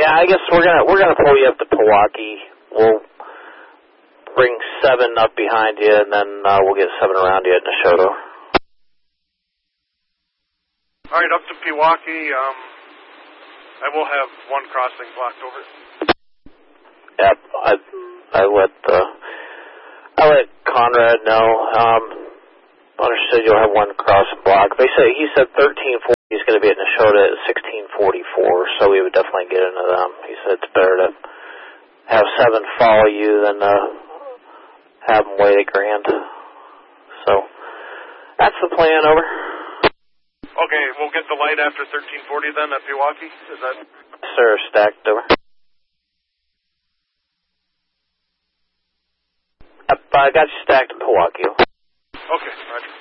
Yeah, I guess we're gonna pull you up to Pewaukee. We'll bring 7 up behind you, and then we'll get 7 around you at Neshota. All right, up to Pewaukee. I will have 1 crossing blocked over. Yep, I let Conrad know. Understood you'll have 1 crossing block. He said 1340 is going to be at Neshota at 1644, so we would definitely get into them. He said it's better to have 7 follow you than have them wait at Grand. So that's the plan. Over. Okay, we'll get the light after 1340 then at Pewaukee? Is that? Sir, stacked. Over. Yep, I got you stacked at Pewaukee. Okay, roger.